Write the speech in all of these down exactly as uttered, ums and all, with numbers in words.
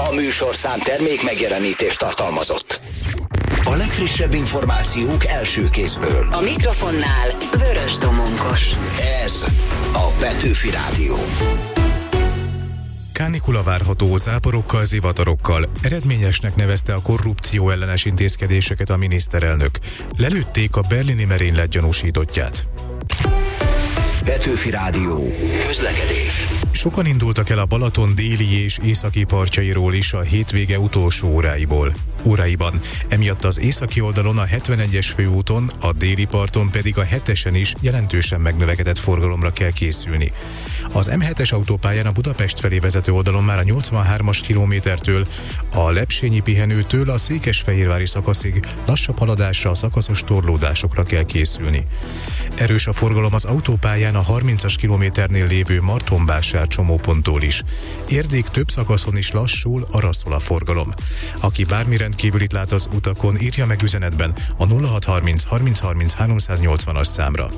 A műsorszám termék megjelenítést tartalmazott. A legfrissebb információk első kézből. A mikrofonnál Vörös Domonkos. Ez a Petőfi Rádió. Kánikula várható, záporokkal, zivatarokkal. Eredményesnek nevezte a korrupció ellenes intézkedéseket a miniszterelnök. Lelőtték a berlini merénylet gyanúsítottját. Petőfi Rádió. Közlekedés. Sokan indultak el a Balaton déli és északi partjairól is a hétvége utolsó óráiból. óráiban. Emiatt az északi oldalon a hetvenegyes főúton, a déli parton pedig a hetesen is jelentősen megnövekedett forgalomra kell készülni. Az em hetes autópályán a Budapest felé vezető oldalon már a nyolcvanhármas kilométertől, a Lepsényi pihenőtől a székesfehérvári szakaszig lassabb haladásra, a szakaszos torlódásokra kell készülni. Erős a forgalom az autópályán a harmincas kilométernél lévő Martonvásár csomóponttól is. Érdék több szakaszon is lassul, arra szól a forgalom. Aki bármi rendkívülit lát az utakon, írja meg üzenetben a nulla hat harminc harminc harminc háromszáznyolcvanas számra.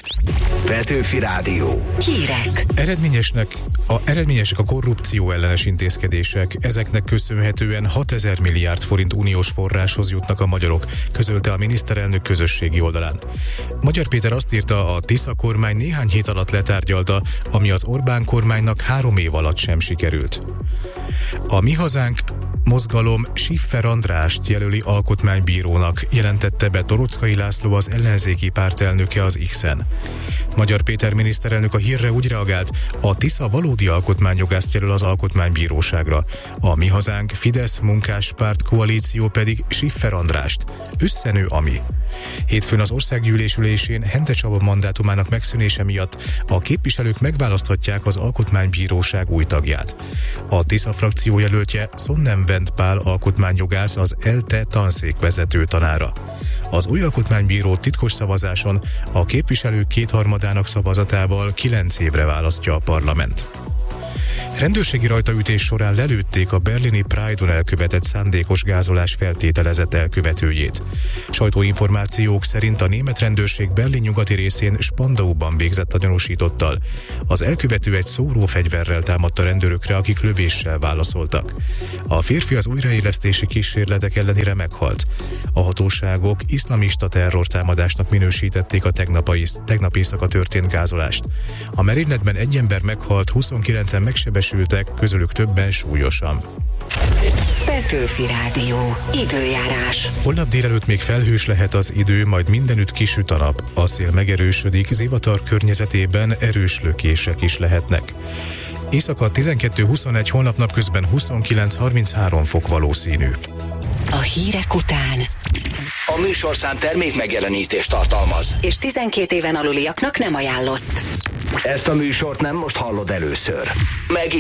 Petőfi Rádió. Hírek. Eredményesnek, a, eredményesek a korrupció ellenes intézkedések. Ezeknek köszönhetően hatezer milliárd forint uniós forráshoz jutnak a magyarok, közölte a miniszterelnök közösségi oldalán. Magyar Péter azt írta, a Tisza kormány néhány hét alatt letárgyalta, ami az Orbán kormánynak három év alatt sem sikerült. A Mi Hazánk mozgalom Schiffer Andrást jelöli alkotmánybírónak, jelentette be Torockai László, az ellenzéki pártelnöke az X-en. Magyar Péter miniszterelnök a hírre úgy reagált, a Tisza valódi alkotmányjogászt jelöl az alkotmánybíróságra. A Mi Hazánk Fidesz munkáspárt koalíció pedig Schiffer Andrást. Összenő ami. Hétfőn az országgyűlés ülésén Hente Csaba mandátumának megszűnése miatt a képviselők megválaszthatják az alkotmánybíróság új tagját. A Tisza frakció jelöltje Sonnenwend Pál alkotmányjogász, az ELTE tanszékvezető tanára. Az új alkotmánybíró titkos szavazáson a képviselők kétharmadának szavazatával kilenc évre választja a parlament. Rendőrségi rajtaütés során lelőtték a berlini Pride-on elkövetett szándékos gázolás feltételezett elkövetőjét. Sajtóinformációk szerint a német rendőrség Berlin nyugati részén Spandauban végzett a gyanúsítottal. Az elkövető egy szórófegyverrel támadta rendőrökre, akik lövéssel válaszoltak. A férfi az újraélesztési kísérletek ellenére meghalt. A hatóságok iszlamista terrortámadásnak minősítették a tegnap, tegnap éjszaka történt gázolást. A merényletben egy ember meghalt, huszonkilencen megsebesültek, közülük többen súlyosan. Petőfi Rádió. Időjárás. Holnap délelőtt még felhős lehet az idő, majd mindenütt kisüt a nap. A szél megerősödik, zivatar környezetében erős lökések is lehetnek. Éjszaka tizenkettő huszonegy, holnap napközben huszonkilenc harminchárom fok valószínű. A hírek után A műsorszám termék megjelenítést tartalmaz. és tizenkét éven aluliaknak nem ajánlott. Ezt a műsort nem most hallod először. Meg